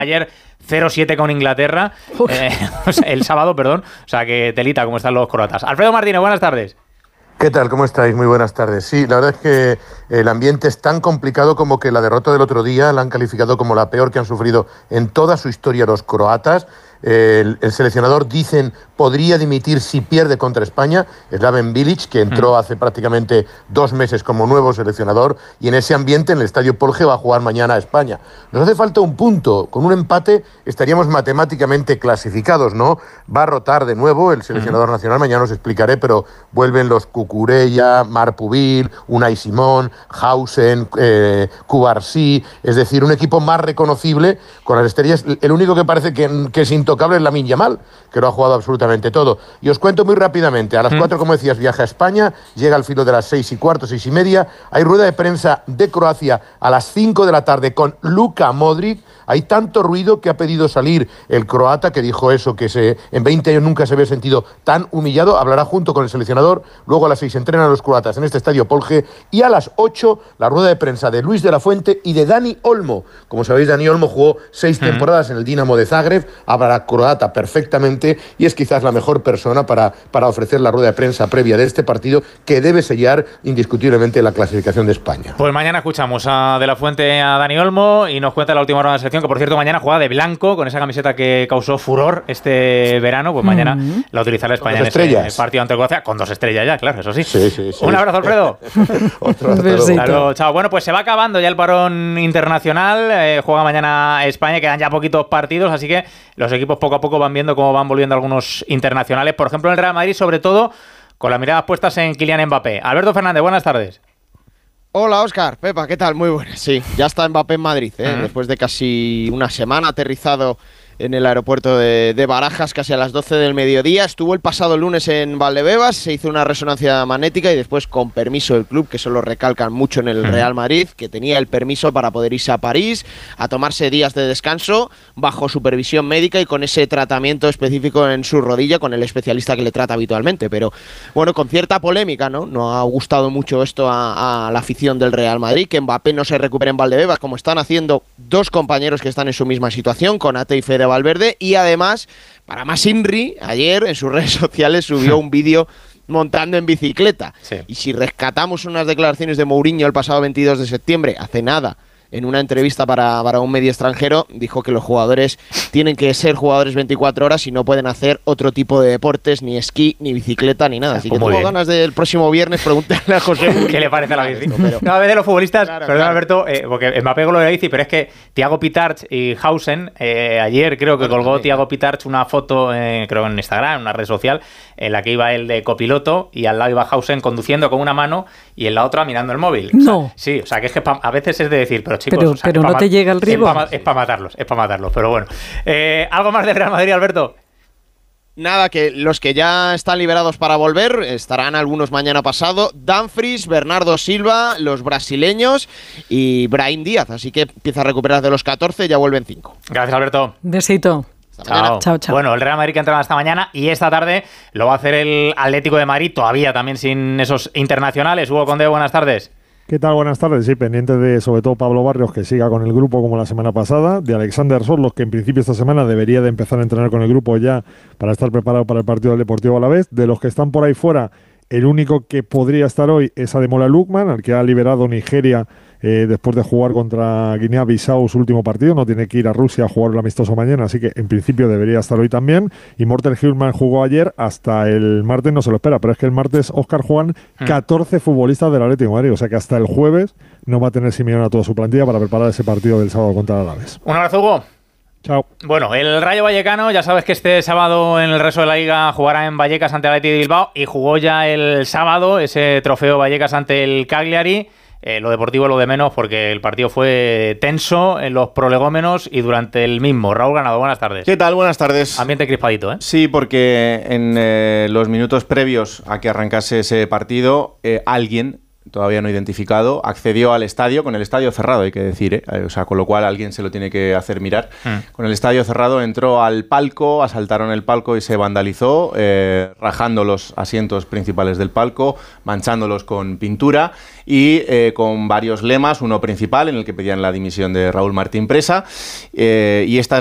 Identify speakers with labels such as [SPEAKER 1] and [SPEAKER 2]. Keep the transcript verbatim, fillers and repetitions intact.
[SPEAKER 1] Ayer cero siete con Inglaterra, eh, el sábado, perdón. O sea que telita cómo están los croatas. Alfredo Martínez, buenas tardes.
[SPEAKER 2] ¿Qué tal? ¿Cómo estáis? Muy buenas tardes. Sí, la verdad es que el ambiente es tan complicado como que la derrota del otro día la han calificado como la peor que han sufrido en toda su historia los croatas. El, el seleccionador, dicen, podría dimitir si pierde contra España. Slaven Bilic, que entró hace prácticamente dos meses como nuevo seleccionador, y en ese ambiente, en el Estadio Polje, va a jugar mañana a España. Nos hace falta un punto. Con un empate estaríamos matemáticamente clasificados, ¿no? Va a rotar de nuevo el seleccionador uh-huh. nacional, mañana os explicaré, pero vuelven los Cucurella, Marpubil, Unai Simón, Hausen, eh, Cubarsí, es decir, un equipo más reconocible con las estrellas. El único que parece que, que es intocable es Lamine Yamal, que lo ha jugado absolutamente todo. Y os cuento muy rápidamente, a las cuatro, como decías, viaja a España, llega al filo de las seis y cuarto, seis y media, hay rueda de prensa de Croacia a las cinco de la tarde con Luka Modric. Hay tanto ruido que ha pedido salir el croata, que dijo eso, que se, en veinte años nunca se había sentido tan humillado. Hablará junto con el seleccionador. Luego a las seis entrenan los croatas en este Estadio Polje, y a las ocho la rueda de prensa de Luis de la Fuente y de Dani Olmo. Como sabéis, Dani Olmo jugó seis temporadas en el Dinamo de Zagreb, hablará croata perfectamente y es quizás la mejor persona para, para ofrecer la rueda de prensa previa de este partido, que debe sellar indiscutiblemente la clasificación de España.
[SPEAKER 1] Pues mañana escuchamos a De la Fuente, a Dani Olmo, y nos cuenta la última hora de la selección, que por cierto mañana juega de blanco con esa camiseta que causó furor este verano. Pues mañana mm. la utilizará España en ese partido ante Croacia, con dos estrellas ya, claro, eso sí.
[SPEAKER 2] Sí, sí, sí.
[SPEAKER 1] Un abrazo, Alfredo.
[SPEAKER 2] Otro
[SPEAKER 1] claro, chao. Bueno, pues se va acabando ya el parón internacional. Eh, juega mañana España, quedan ya poquitos partidos, así que los equipos poco a poco van viendo cómo van volviendo algunos internacionales. Por ejemplo, en el Real Madrid, sobre todo con las miradas puestas en Kylian Mbappé. Alberto Fernández, buenas tardes.
[SPEAKER 3] Hola, Óscar. Pepa, ¿qué tal? Muy buenas. Sí, ya está Mbappé en Madrid, ¿eh? Uh-huh. Después de casi una semana aterrizado en el aeropuerto de, de Barajas, casi a las doce del mediodía. Estuvo el pasado lunes en Valdebebas, se hizo una resonancia magnética y después, con permiso del club, que eso lo recalcan mucho en el Real Madrid, que tenía el permiso para poder irse a París, a tomarse días de descanso, bajo supervisión médica y con ese tratamiento específico en su rodilla, con el especialista que le trata habitualmente. Pero, bueno, con cierta polémica, ¿no? No ha gustado mucho esto a, a la afición del Real Madrid, que Mbappé no se recupere en Valdebebas, como están haciendo dos compañeros que están en su misma situación, Konate y Fede Valverde, y además, para más Inri, ayer en sus redes sociales subió un vídeo montando en bicicleta. Sí. Y si rescatamos unas declaraciones de Mourinho el pasado veintidós de septiembre, hace nada, en una entrevista para, para un medio extranjero, dijo que los jugadores tienen que ser jugadores veinticuatro horas y no pueden hacer otro tipo de deportes, ni esquí, ni bicicleta, ni nada. Así pues que tengo bien. ganas del próximo viernes preguntarle a José
[SPEAKER 1] ¿qué le parece a la bici? Pero... No, a veces los futbolistas, claro, perdón claro. Alberto, eh, porque Mbappé con lo de la bici, pero es que Thiago Pitarch y Hausen, eh, ayer creo que bueno, colgó también. Thiago Pitarch una foto, eh, creo en Instagram, en una red social, en la que iba él de copiloto y al lado iba Hausen conduciendo con una mano y en la otra mirando el móvil.
[SPEAKER 4] No.
[SPEAKER 1] O sea, sí, o sea, que es que pa- a veces es de decir, pero chicos,
[SPEAKER 4] pero,
[SPEAKER 1] o sea,
[SPEAKER 4] pero no
[SPEAKER 1] ma-
[SPEAKER 4] te llega el ritmo.
[SPEAKER 1] Es para pa matarlos, es para matarlos, pero bueno. Eh, ¿Algo más del Real Madrid, Alberto?
[SPEAKER 3] Nada, que los que ya están liberados para volver, estarán algunos mañana pasado, Dumfries, Bernardo Silva, los brasileños y Brahim Díaz, así que empieza a recuperar de los catorce, ya vuelven cinco.
[SPEAKER 1] Gracias, Alberto.
[SPEAKER 4] Besito.
[SPEAKER 1] Chao.
[SPEAKER 4] Chao, chao.
[SPEAKER 1] Bueno, el Real Madrid que ha entrenado esta mañana y esta tarde lo va a hacer el Atlético de Madrid, todavía también sin esos internacionales. Hugo Condé, buenas tardes.
[SPEAKER 5] ¿Qué tal? Buenas tardes. Sí, pendiente de sobre todo Pablo Barrios, que siga con el grupo como la semana pasada, de Alexander Sorlos, que en principio esta semana debería de empezar a entrenar con el grupo ya para estar preparado para el partido del Deportivo Alavés. De los que están por ahí fuera, el único que podría estar hoy es Ademola Lookman, al que ha liberado Nigeria eh, después de jugar contra Guinea-Bissau su último partido. No tiene que ir a Rusia a jugar el amistoso mañana, así que en principio debería estar hoy también. Y Morten Hjulman jugó ayer, hasta el martes no se lo espera, pero es que el martes, Óscar, juegan catorce futbolistas del Atlético de Madrid, o sea que hasta el jueves no va a tener Simeone a toda su plantilla para preparar ese partido del sábado contra el Alavés.
[SPEAKER 1] Un abrazo, Hugo.
[SPEAKER 5] Chao.
[SPEAKER 1] Bueno, el Rayo Vallecano, ya sabes que este sábado en el resto de la Liga jugará en Vallecas ante el Athletic de Bilbao y jugó ya el sábado ese trofeo Vallecas ante el Cagliari. Eh, lo deportivo lo de menos porque el partido fue tenso en los prolegómenos y durante el mismo. Raúl Ganado, buenas tardes.
[SPEAKER 6] ¿Qué tal? Buenas tardes.
[SPEAKER 1] Ambiente crispadito, ¿eh?
[SPEAKER 6] Sí, porque en eh, los minutos previos a que arrancase ese partido, eh, alguien
[SPEAKER 4] todavía no identificado, accedió al estadio, con el estadio cerrado, hay que decir, ¿eh? O sea, con lo cual alguien se lo tiene que hacer mirar. Mm. Con el estadio cerrado entró al palco, asaltaron el palco y se vandalizó, eh, rajando los asientos principales del palco, manchándolos con pintura y eh, con varios lemas, uno principal en el que pedían la dimisión de Raúl Martín Presa, eh, y esta